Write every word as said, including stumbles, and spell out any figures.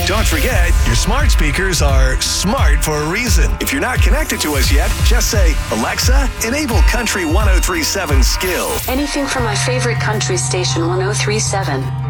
Don't forget, your smart speakers are smart for a reason. If you're not connected to us yet, just say, Alexa, enable Country one oh three point seven Skill. Anything from my favorite country station, one oh three point seven.